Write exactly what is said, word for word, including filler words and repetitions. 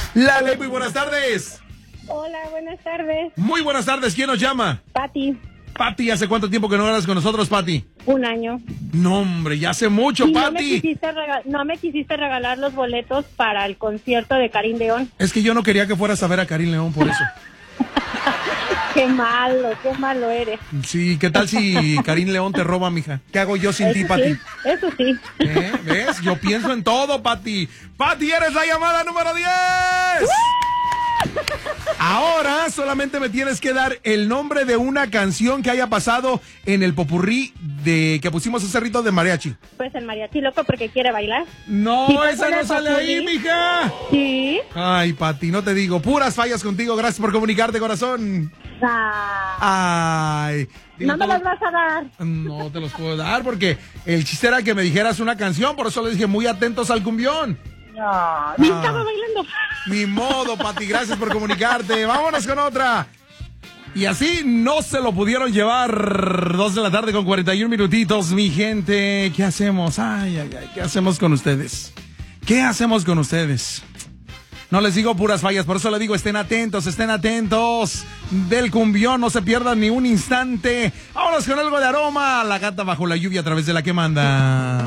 Lale, muy buenas tardes. Hola, buenas tardes. Muy buenas tardes, ¿quién nos llama? Pati. Pati, ¿hace cuánto tiempo que no hablas con nosotros, Pati? Un año. No, hombre, ya hace mucho, Y no me, Pati. quisiste rega- no me quisiste regalar los boletos para el concierto de Karim León. Es que yo no quería que fueras a ver a Karim León, por eso. Qué malo, qué malo eres. Sí, ¿qué tal si Karim León te roba, mija? ¿Qué hago yo sin Eso ti, sí, Pati? eso sí. ¿Eh? ¿Ves? Yo pienso en todo, Pati. Pati, eres la llamada número diez. Ahora solamente me tienes que dar el nombre de una canción que haya pasado en el popurrí de que pusimos ese rito de mariachi. Pues el mariachi loco porque quiere bailar. No, ¿Sí pasó esa en no el sale popurrí? ahí, mija. Sí. Ay, Pati, no te digo. Puras fallas contigo. Gracias por comunicarte, corazón. Ah, Ay. no me todo- los vas a dar. No te los puedo dar porque el chiste era que me dijeras una canción. Por eso le dije muy atentos al cumbión. No, ni estaba bailando. Ni modo, Pati, gracias por comunicarte. Vámonos con otra. Y así no se lo pudieron llevar. Dos de la tarde con cuarenta y un minutitos, mi gente. ¿Qué hacemos? Ay, ay, ay, ¿qué hacemos con ustedes? ¿Qué hacemos con ustedes? No les digo puras fallas, por eso les digo estén atentos, estén atentos. Del cumbión, no se pierdan ni un instante. Vámonos con algo de aroma. La gata bajo la lluvia a través de la que manda.